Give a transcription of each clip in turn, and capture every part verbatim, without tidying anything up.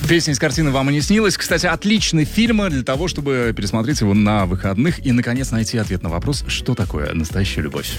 Песня из картины «Вам и не снилось». Кстати, отличный фильм для того, чтобы пересмотреть его на выходных и, наконец, найти ответ на вопрос, что такое настоящая любовь.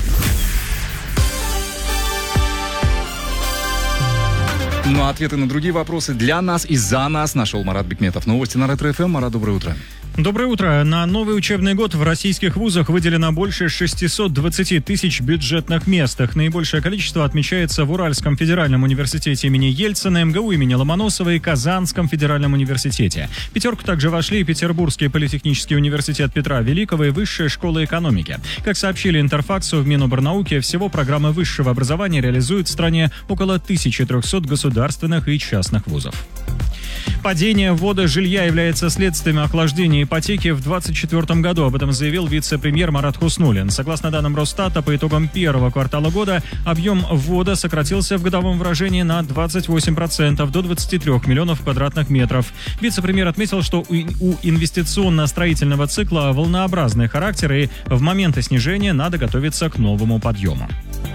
Ну а ответы на другие вопросы для нас и за нас нашел Марат Бекметов. Новости на Ретро-ФМ. Марат, доброе утро. Доброе утро. На новый учебный год в российских вузах выделено больше шестьсот двадцать тысяч бюджетных мест. Их наибольшее количество отмечается в Уральском федеральном университете имени Ельцина, МГУ имени Ломоносова и Казанском федеральном университете. В пятерку также вошли Петербургский политехнический университет Петра Великого и Высшая школа экономики. Как сообщили Интерфаксу, в Миноборнауке всего программы высшего образования реализуют в стране около тысячи трехсот государственных и частных вузов. Падение ввода жилья является следствием охлаждения ипотеки в двадцать четвёртом году. Об этом заявил вице-премьер Марат Хуснуллин. Согласно данным Росстата, по итогам первого квартала года объем ввода сократился в годовом выражении на двадцать восемь процентов до двадцати трёх миллионов квадратных метров. Вице-премьер отметил, что у инвестиционно-строительного цикла волнообразный характер и в моменты снижения надо готовиться к новому подъему.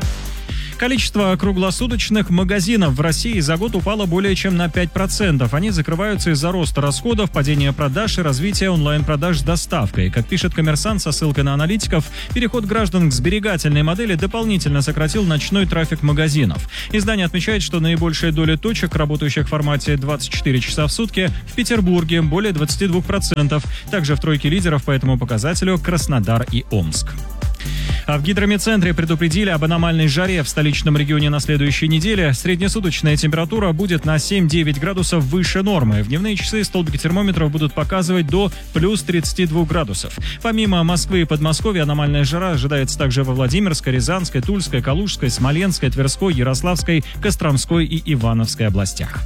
Количество круглосуточных магазинов в России за год упало более чем на пять процентов. Они закрываются из-за роста расходов, падения продаж и развития онлайн-продаж с доставкой. Как пишет «Коммерсант» со ссылкой на аналитиков, переход граждан к сберегательной модели дополнительно сократил ночной трафик магазинов. Издание отмечает, что наибольшая доля точек, работающих в формате двадцать четыре часа в сутки, в Петербурге более двадцати двух процентов. Также в тройке лидеров по этому показателю Краснодар и Омск. А в гидрометцентре предупредили об аномальной жаре в столичном регионе на следующей неделе. Среднесуточная температура будет на семь-девять градусов выше нормы. В дневные часы столбики термометров будут показывать до плюс тридцати двух градусов. Помимо Москвы и Подмосковья, аномальная жара ожидается также во Владимирской, Рязанской, Тульской, Калужской, Смоленской, Тверской, Ярославской, Костромской и Ивановской областях.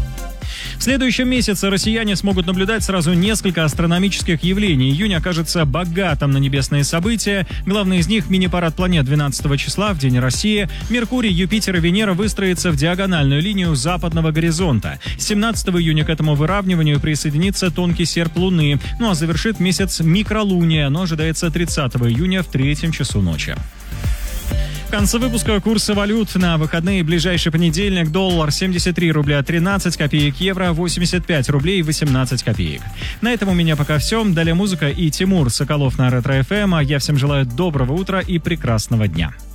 В следующем месяце россияне смогут наблюдать сразу несколько астрономических явлений. Июнь окажется богатым на небесные события. Главный из них — мини-парад планет двенадцатого числа, в День России. Меркурий, Юпитер и Венера выстроятся в диагональную линию западного горизонта. семнадцатого июня к этому выравниванию присоединится тонкий серп Луны. Ну а завершит месяц микролуние. Оно ожидается тридцатого июня в третьем часу ночи. В конце выпуска курсы валют на выходные. Ближайший понедельник: доллар семьдесят три рубля тринадцать копеек, евро восемьдесят пять рублей восемнадцать копеек. На этом у меня пока все. Далее музыка и Тимур Соколов на Ретро-ФМ. А я всем желаю доброго утра и прекрасного дня.